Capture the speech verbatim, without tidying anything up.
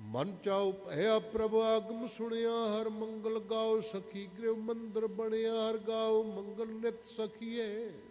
ਮਨ ਚਾਉ ਭਇਆ ਪ੍ਰਭ ਆਗਮ ਸੁਣਿਆ, ਹਰ ਮੰਗਲ ਗਾਓ ਸਖੀ ਗ੍ਰਹਿ ਮੰਦਰ ਬਣਿਆ, ਹਰ ਗਾਓ ਮੰਗਲ ਨਿਤ ਸਖੀਏ।